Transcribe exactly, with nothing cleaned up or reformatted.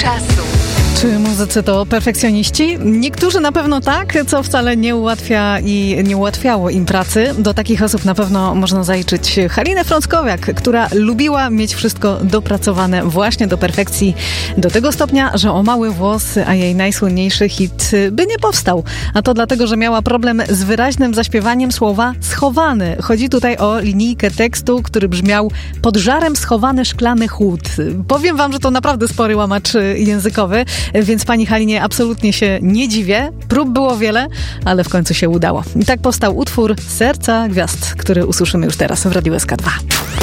czasu. Czy muzycy to perfekcjoniści? Niektórzy na pewno tak, co wcale nie ułatwia i nie ułatwiało im pracy. Do takich osób na pewno można zaliczyć Halinę Frąckowiak, która lubiła mieć wszystko dopracowane właśnie do perfekcji, do tego stopnia, że o mały włos, a jej najsłynniejszy hit by nie powstał. A to dlatego, że miała problem z wyraźnym zaśpiewaniem słowa schowany. Chodzi tutaj o linijkę tekstu, który brzmiał: pod żarem schowany szklany chłód. Powiem wam, że to naprawdę spory łamacz językowy, więc pani Halinie absolutnie się nie dziwię. Prób było wiele, ale w końcu się udało. I tak powstał utwór Serca Gwiazd, który usłyszymy już teraz w Radiu S K dwa.